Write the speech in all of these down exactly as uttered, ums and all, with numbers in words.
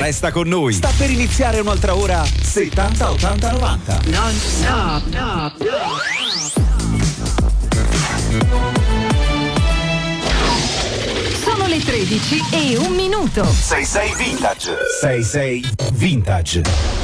Resta con noi. Sta per iniziare un'altra ora settanta ottanta novanta. Non stop, no, no. Sono le tredici e un minuto. sei sei Vintage. sei sei Vintage.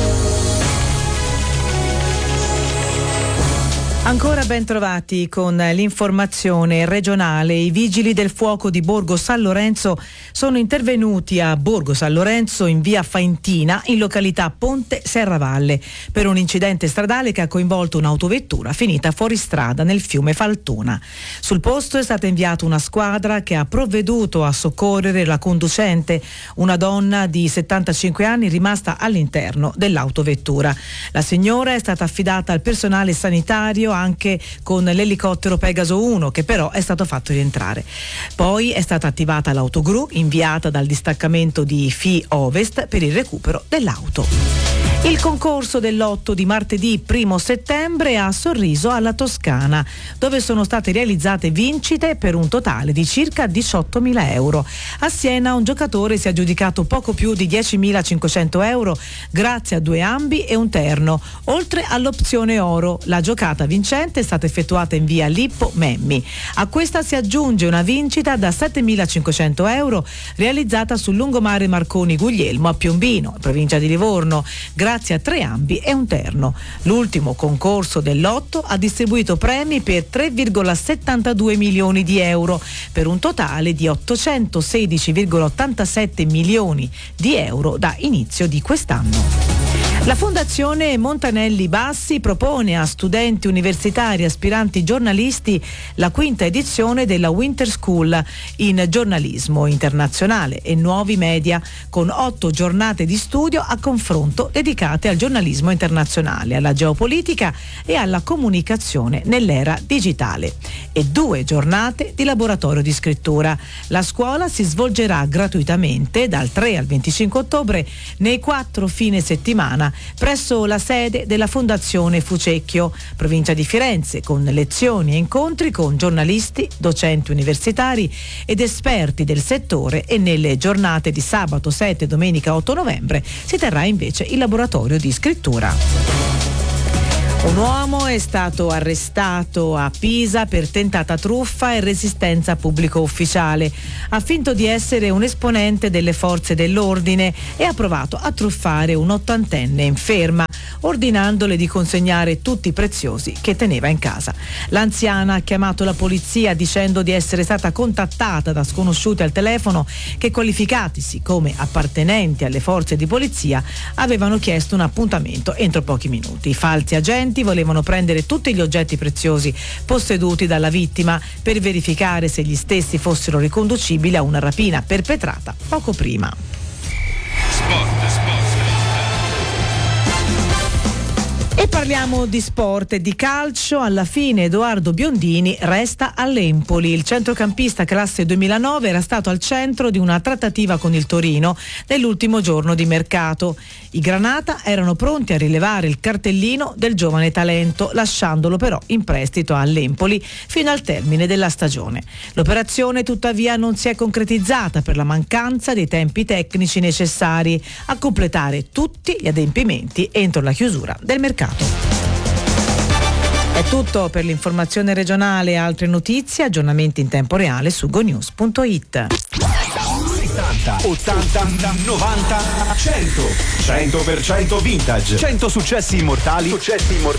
Ancora ben trovati con l'informazione regionale. I vigili del fuoco di Borgo San Lorenzo sono intervenuti a Borgo San Lorenzo in via Faentina, in località Ponte Serravalle, per un incidente stradale che ha coinvolto un'autovettura finita fuori strada nel fiume Faltona. Sul posto è stata inviata una squadra che ha provveduto a soccorrere la conducente, una donna di settantacinque anni rimasta all'interno dell'autovettura. La signora è stata affidata al personale sanitario anche con l'elicottero Pegaso uno, che però è stato fatto rientrare. Poi è stata attivata l'autogru inviata dal distaccamento di F I Ovest per il recupero dell'auto. Il concorso del lotto di martedì primo settembre ha sorriso alla Toscana, dove sono state realizzate vincite per un totale di circa diciottomila euro. A Siena un giocatore si è aggiudicato poco più di diecimilacinquecento euro grazie a due ambi e un terno, oltre all'opzione oro. La giocata vincente è stata effettuata in via Lippo Memmi. A questa si aggiunge una vincita da settemilacinquecento euro realizzata sul lungomare Marconi Guglielmo a Piombino, provincia di Livorno, grazie a tre ambi e un terno. L'ultimo concorso del lotto ha distribuito premi per tre virgola settantadue milioni di euro, per un totale di ottocentosedici virgola ottantasette milioni di euro da inizio di quest'anno. La Fondazione Montanelli Bassi propone a studenti universitari aspiranti giornalisti la quinta edizione della Winter School in giornalismo internazionale e nuovi media, con otto giornate di studio a confronto dedicate al giornalismo internazionale, alla geopolitica e alla comunicazione nell'era digitale, e due giornate di laboratorio di scrittura. La scuola si svolgerà gratuitamente dal tre al venticinque ottobre nei quattro fine settimana presso la sede della Fondazione Fucecchio, provincia di Firenze, con lezioni e incontri con giornalisti, docenti universitari ed esperti del settore, e nelle giornate di sabato sette e domenica otto novembre si terrà invece il laboratorio di scrittura. Un uomo è stato arrestato a Pisa per tentata truffa e resistenza a pubblico ufficiale. Ha finto di essere un esponente delle forze dell'ordine e ha provato a truffare un'ottantenne inferma, ordinandole di consegnare tutti i preziosi che teneva in casa. L'anziana ha chiamato la polizia dicendo di essere stata contattata da sconosciuti al telefono che, qualificatisi come appartenenti alle forze di polizia, avevano chiesto un appuntamento entro pochi minuti. I falsi agenti volevano prendere tutti gli oggetti preziosi posseduti dalla vittima per verificare se gli stessi fossero riconducibili a una rapina perpetrata poco prima. Sport, sport. E parliamo di sport e di calcio. Alla fine Edoardo Biondini resta all'Empoli. Il centrocampista classe duemilanove era stato al centro di una trattativa con il Torino nell'ultimo giorno di mercato. I Granata erano pronti a rilevare il cartellino del giovane talento, lasciandolo però in prestito all'Empoli fino al termine della stagione. L'operazione tuttavia non si è concretizzata per la mancanza dei tempi tecnici necessari a completare tutti gli adempimenti entro la chiusura del mercato. È tutto per l'informazione regionale. Altre notizie, aggiornamenti in tempo reale su gonews punto it. settanta, ottanta, novanta, cento. cento per cento vintage. cento successi immortali. Successi immortali